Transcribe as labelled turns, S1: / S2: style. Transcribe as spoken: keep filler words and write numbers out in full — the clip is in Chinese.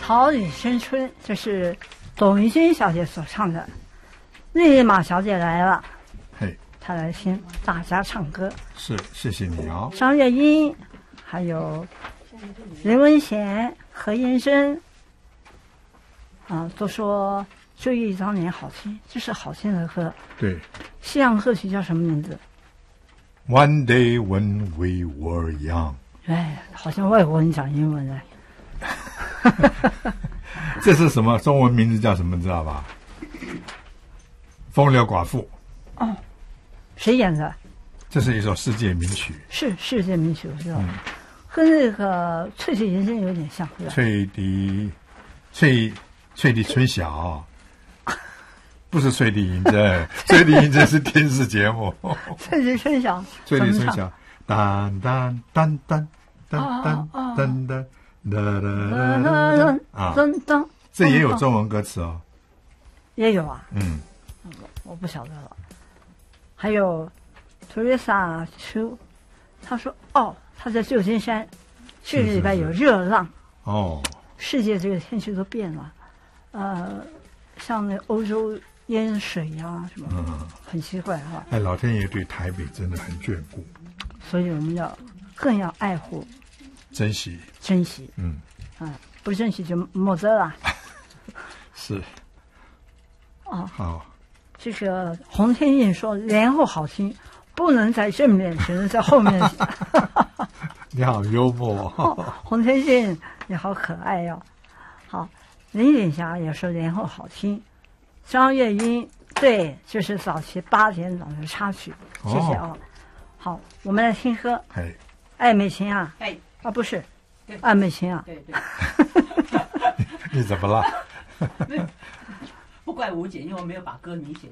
S1: 桃李深春，这是董玉君小姐所唱的。绿马小姐来了，
S2: 嘿，
S1: 她来听大家唱歌。
S2: 是，谢谢你啊。
S1: 张月英，还有林文贤、何延珍，啊，都说追忆当年好听，这是好听的歌。
S2: 对，
S1: 西洋歌曲叫什么名字
S2: ？One day when we were young。
S1: 哎，好像外国人讲英文哎。
S2: 这是什么？中文名字叫什么？知道吧？风流寡妇。
S1: 哦，谁演的？
S2: 这是一首世界名曲。
S1: 是世界名曲，我知道。
S2: 嗯，
S1: 跟那个翠翠人生有点像，是吧？
S2: 翠笛，翠翠笛春晓，不是翠笛银针，翠笛银针是电视节目。
S1: 翠笛春晓，
S2: 翠笛春晓，当当当当当当当当。啦啦啦啊！这也有中文歌词哦，
S1: 也有啊。
S2: 嗯，
S1: 我不晓得了。还有 Teresa Chu， 他说：“哦，他在旧金山，这个礼拜有热浪。
S2: 哦，
S1: 世界这个天气都变了。呃，像那欧洲淹水呀、什么，嗯，很奇怪哈。
S2: 哎，老天爷对台北真的很眷顾，
S1: 所以我们要更要爱护。”
S2: 珍惜，
S1: 珍惜，
S2: 嗯，
S1: 啊，不珍惜就没得了。
S2: 是，
S1: 哦，
S2: 好，
S1: 这个洪天印说连后好听，不能在正面，只能在后面。
S2: 你好幽默、
S1: 哦，洪天印你好可爱哟、哦。好，林锦霞也说连后好听，张月英对，就是早期八点档的插曲，谢谢哦。好，我们来听歌。
S2: 嘿，
S1: 暧昧情啊，
S3: 哎。
S1: 啊，不是，暧昧情啊。
S3: 对对。
S2: 你怎么了？
S3: 不怪吴姐，因为我没有把歌名写。